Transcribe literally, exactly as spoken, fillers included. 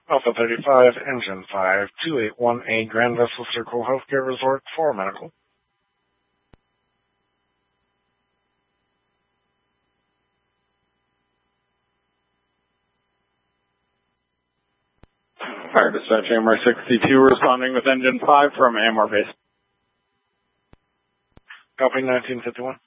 Alpha thirty-five, Engine five, two eight one eight, Grand Vessel Circle Healthcare Resort for medical. Fire Dispatch A M R sixty-two responding with Engine five from A M R Base. Copy nineteen fifty-one.